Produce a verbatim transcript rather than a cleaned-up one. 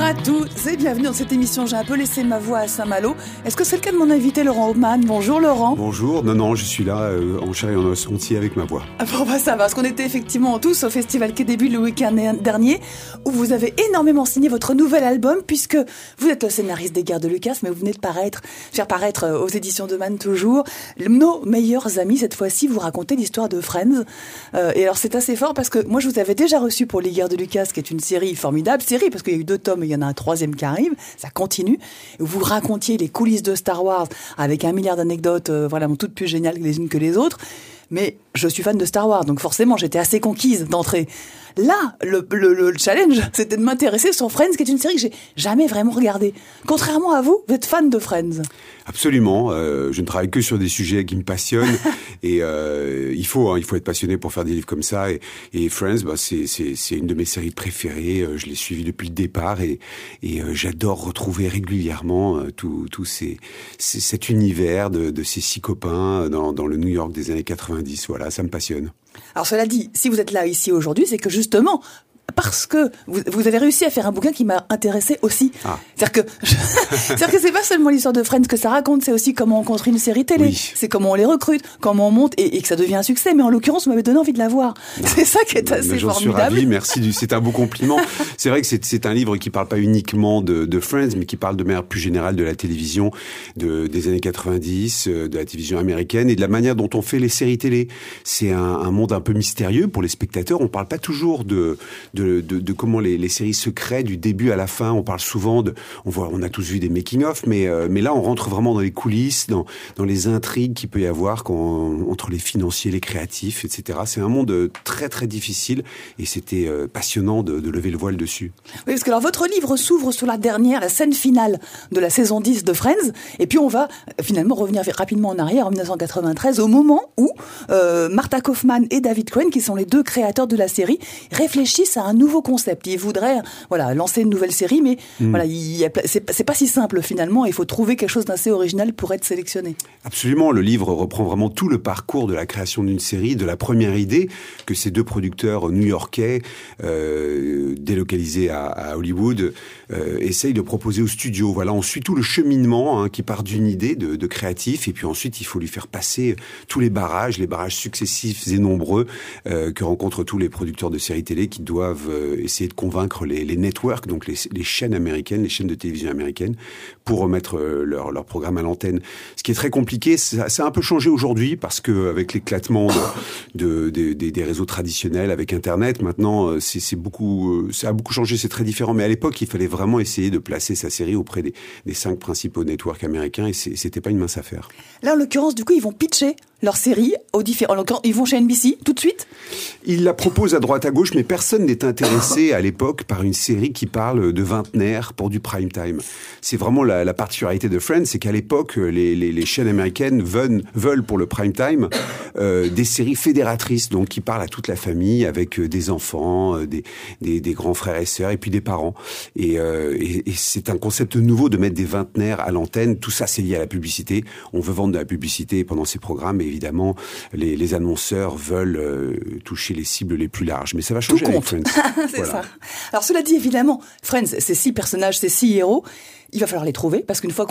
à toutes et bienvenue dans cette émission. J'ai un peu laissé ma voix à Saint-Malo. Est-ce que c'est le cas de mon invité Laurent Haumann? Bonjour Laurent. Bonjour, non, non, je suis là euh, en chair et en os entier avec ma voix. Ah bon, bah ça va, parce qu'on était effectivement tous au Festival Quai des Bulles le week-end dernier, où vous avez énormément signé votre nouvel album, puisque vous êtes le scénariste des Guerres de Lucas, mais vous venez de paraître, faire paraître aux éditions de Man toujours Nos meilleurs amis. Cette fois-ci, vous racontez l'histoire de Friends. Euh, et alors c'est assez fort parce que moi je vous avais déjà reçu pour Les Guerres de Lucas, qui est une série formidable, série parce qu'il y a eu deux tomes et il y en a un troisième qui arrive, ça continue. Vous racontiez les coulisses de Star Wars avec un milliard d'anecdotes, euh, voilà, toutes plus géniales les unes que les autres. Mais je suis fan de Star Wars, donc forcément j'étais assez conquise d'entrée. Là, le, le, le challenge, c'était de m'intéresser sur Friends, qui est une série que j'ai jamais vraiment regardée. Contrairement à vous, vous êtes fan de Friends. Absolument. Euh, je ne travaille que sur des sujets qui me passionnent et euh, il faut, hein, il faut être passionné pour faire des livres comme ça. Et, et Friends, bah, c'est, c'est, c'est une de mes séries préférées. Je l'ai suivi depuis le départ et, et euh, j'adore retrouver régulièrement euh, tout, tout ces, ces, cet univers de, de ces six copains dans, dans le New York des années quatre-vingt-dix. Voilà, ça me passionne. Alors cela dit, si vous êtes là ici aujourd'hui, c'est que justement, parce que vous, vous avez réussi à faire un bouquin qui m'a intéressé aussi. Ah. C'est-à-dire que, je, c'est-à-dire que c'est pas seulement l'histoire de Friends que ça raconte, c'est aussi comment on construit une série télé. Oui. C'est comment on les recrute, comment on monte et, et que ça devient un succès. Mais en l'occurrence, vous m'avez donné envie de la voir. Non. C'est ça qui est assez mais j'en formidable. J'en suis ravi, merci. Du, c'est un beau compliment. C'est vrai que c'est, c'est un livre qui parle pas uniquement de, de Friends, mais qui parle de manière plus générale de la télévision de, des années quatre-vingt-dix, de la télévision américaine et de la manière dont on fait les séries télé. C'est un, un monde un peu mystérieux pour les spectateurs. On parle pas toujours de, de, de, de comment les, les séries se créent du début à la fin. On parle souvent de, on voit, on a tous vu des making-of, mais euh, mais là on rentre vraiment dans les coulisses, dans dans les intrigues qu'il peut y avoir quand, entre les financiers, les créatifs, et cetera. C'est un monde très très difficile et c'était euh, passionnant de, de lever le voile dessus. Oui, parce que alors votre livre s'ouvre sur la dernière, la scène finale de la saison dix de Friends, et puis on va finalement revenir rapidement en arrière en dix-neuf cent quatre-vingt-treize, au moment où euh, Martha Kaufman et David Crane, qui sont les deux créateurs de la série, réfléchissent à un nouveau concept. Ils voudraient voilà, lancer une nouvelle série, mais mmh. voilà, il y a, c'est, c'est pas si simple finalement. Il faut trouver quelque chose d'assez original pour être sélectionné. Absolument. Le livre reprend vraiment tout le parcours de la création d'une série, de la première idée que ces deux producteurs new-yorkais, euh, délocalisés à, à Hollywood, euh, essayent de proposer au studio. Voilà, on suit tout le cheminement hein, qui part d'une idée de, de créatif, et puis ensuite il faut lui faire passer tous les barrages, les barrages successifs et nombreux euh, que rencontrent tous les producteurs de séries télé qui doivent euh, essayer de convaincre les, les networks, donc les, les chaînes américaines, les chaînes de télévision américaines, pour remettre euh, leur, leur programme à l'antenne. Ce qui est très compliqué, ça, ça a un peu changé aujourd'hui parce que avec l'éclatement de, de, de, de, des réseaux traditionnels, avec Internet, maintenant c'est, c'est beaucoup, ça a beaucoup changé, c'est très différent. Mais à l'époque, il fallait vraiment essayer de placer sa série auprès des, des cinq principaux networks américains et c'est, c'était pas une mince affaire. Là, en l'occurrence, du coup, ils vont pitcher leur série aux différents. En l'occurrence, ils vont chez N B C tout de suite. Ils la proposent à droite à gauche, mais personne n'est intéressé à l'époque par une série qui parle de vingtenaires pour du prime time. C'est vraiment la, la particularité de Friends, c'est qu'à l'époque, les, les, les chaînes américaines veulent, veulent pour le prime time euh, des séries fédératrices, donc qui parlent à toute la famille avec des enfants, des, des, des grands frères et sœurs, et puis des parents. Et, euh, et, et c'est un concept nouveau de mettre des vingtenaires à l'antenne. Tout ça, c'est lié à la publicité. On veut vendre de la publicité pendant ces programmes, et évidemment, les, les annonceurs veulent euh, toucher les cibles les plus larges. Mais ça va changer avec Friends. C'est voilà. Ça. Alors cela dit, évidemment, Friends, c'est six personnages, c'est six héros. Il va falloir les trouver, parce qu'une fois